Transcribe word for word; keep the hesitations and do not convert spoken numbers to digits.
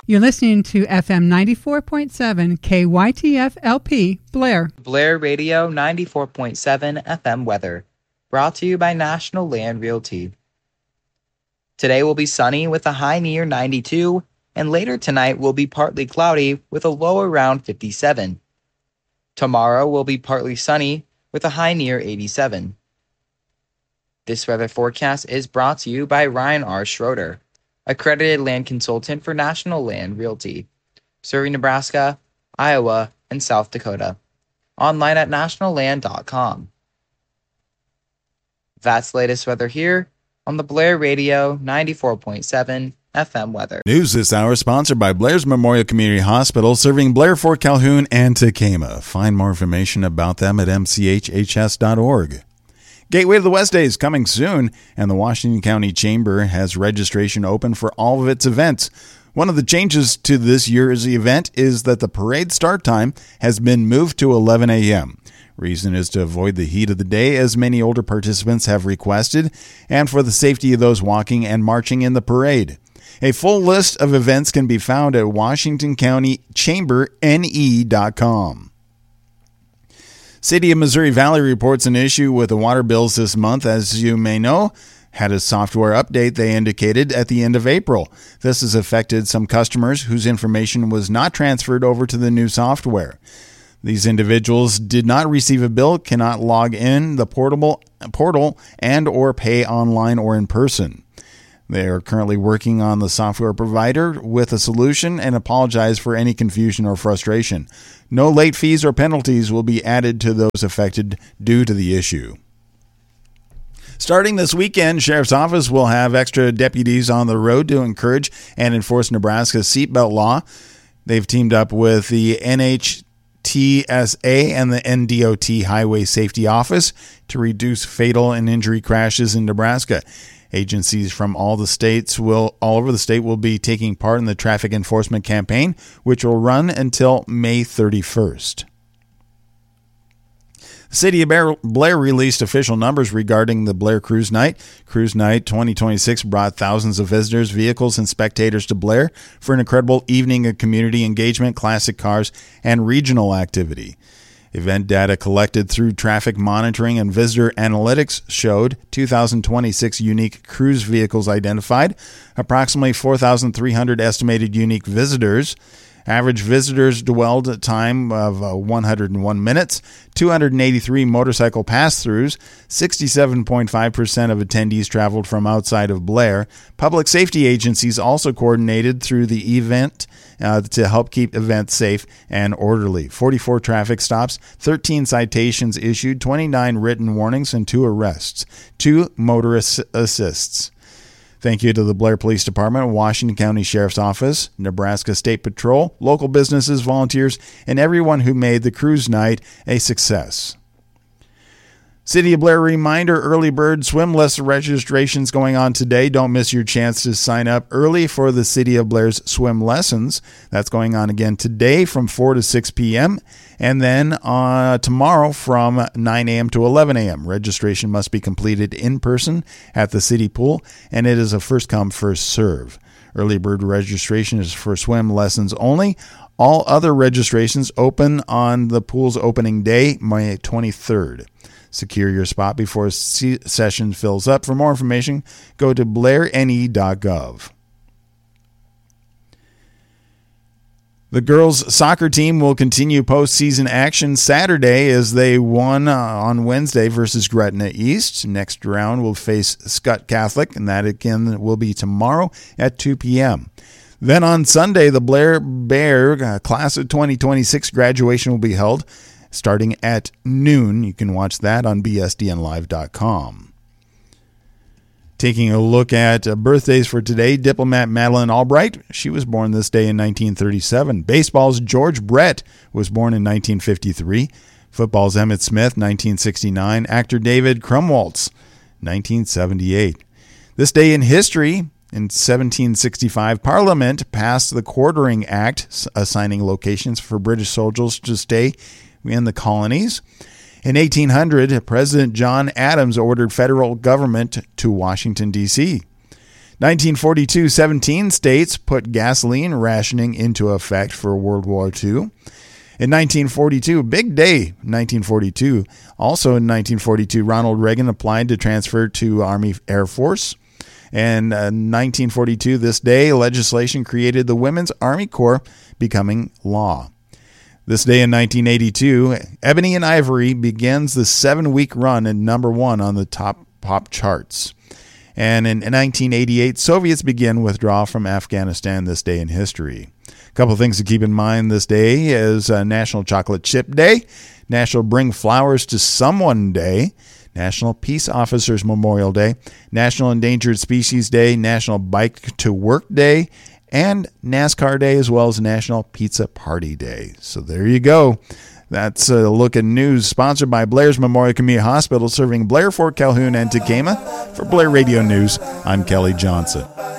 You're listening to F M ninety-four point seven K Y T F L P, Blair. Blair Radio ninety-four point seven F M weather. Brought to you by National Land Realty. Today will be sunny with a high near ninety-two, and later tonight will be partly cloudy with a low around fifty-seven. Tomorrow will be partly sunny with a high near eighty-seven. This weather forecast is brought to you by Ryan R. Schroeder, accredited land consultant for National Land Realty, serving Nebraska, Iowa, and South Dakota. Online at national land dot com. That's the latest weather here on the Blair Radio ninety-four point seven F M weather. News this hour sponsored by Blair's Memorial Community Hospital, serving Blair, Fort Calhoun, and Tacoma. Find more information about them at m c h h s dot org. Gateway to the West Day is coming soon, and the Washington County Chamber has registration open for all of its events. One of the changes to this year's event is that the parade start time has been moved to eleven a.m. Reason is to avoid the heat of the day, as many older participants have requested, and for the safety of those walking and marching in the parade. A full list of events can be found at washington county chamber n e dot com. City of Missouri Valley reports an issue with the water bills this month. As you may know, had a software update, they indicated, at the end of April. This has affected some customers whose information was not transferred over to the new software. These individuals did not receive a bill, cannot log in the portable portal, and or pay online or in person. They are currently working on the software provider with a solution and apologize for any confusion or frustration. No late fees or penalties will be added to those affected due to the issue. Starting this weekend, Sheriff's Office will have extra deputies on the road to encourage and enforce Nebraska's seatbelt law. They've teamed up with the N H T S A and the N D O T Highway Safety Office to reduce fatal and injury crashes in Nebraska. Agencies from all the states will, all over the state will be taking part in the traffic enforcement campaign, which will run until May thirty-first. The City of Blair released official numbers regarding the Blair Cruise Night. Cruise Night twenty twenty-six brought thousands of visitors, vehicles, and spectators to Blair for an incredible evening of community engagement, classic cars, and regional activity. Event data collected through traffic monitoring and visitor analytics showed two thousand twenty-six unique cruise vehicles identified, approximately four thousand three hundred estimated unique visitors. Average visitors dwelled time of uh, one hundred one minutes, two hundred eighty-three motorcycle pass-throughs, sixty-seven point five percent of attendees traveled from outside of Blair. Public safety agencies also coordinated through the event uh, to help keep events safe and orderly. forty-four traffic stops, thirteen citations issued, twenty-nine written warnings, and two arrests, two motorist assists. Thank you to the Blair Police Department, Washington County Sheriff's Office, Nebraska State Patrol, local businesses, volunteers, and everyone who made the cruise night a success. City of Blair reminder, early bird swim lesson registrations going on today. Don't miss your chance to sign up early for the City of Blair's swim lessons. That's going on again today from four to six p.m. and then uh, tomorrow from nine a.m. to eleven a.m. Registration must be completed in person at the city pool, and it is a first-come, first-serve. Early bird registration is for swim lessons only. All other registrations open on the pool's opening day, May twenty-third. Secure your spot before se- session fills up. For more information, go to blair n e dot gov. The girls' soccer team will continue postseason action Saturday as they won uh, on Wednesday versus Gretna East. Next round will face Scott Catholic, and that again will be tomorrow at two p.m. Then on Sunday, the Blair Bear uh, Class of twenty twenty-six graduation will be held starting at noon. You can watch that on b s d n live dot com. Taking a look at uh, birthdays for today, diplomat Madeleine Albright. She was born this day in nineteen thirty-seven. Baseball's George Brett was born in nineteen fifty-three. Football's Emmitt Smith, nineteen sixty-nine. Actor David Krumholtz, nineteen seventy-eight. This day in history, in seventeen sixty-five, Parliament passed the Quartering Act, assigning locations for British soldiers to stay in the colonies. In eighteen hundred, President John Adams ordered federal government to Washington, D C nineteen forty-two, seventeen states put gasoline rationing into effect for World War Two. In nineteen forty-two, big day, nineteen forty-two. Also in nineteen forty-two, Ronald Reagan applied to transfer to Army Air Force. And uh, nineteen forty-two, this day, legislation created the Women's Army Corps, becoming law. This day in nineteen eighty-two, Ebony and Ivory begins the seven-week run at number one on the top pop charts. And in nineteen eighty-eight, Soviets begin withdrawal from Afghanistan this day in history. A couple of things to keep in mind this day is uh, National Chocolate Chip Day, National Bring Flowers to Someone Day, National Peace Officers Memorial Day, National Endangered Species Day, National Bike to Work Day, and NASCAR Day, as well as National Pizza Party Day. So there you go. That's a look at news sponsored by Blair's Memorial Community Hospital, serving Blair, Fort Calhoun, and Tacoma. For Blair Radio News, I'm Kelly Johnson.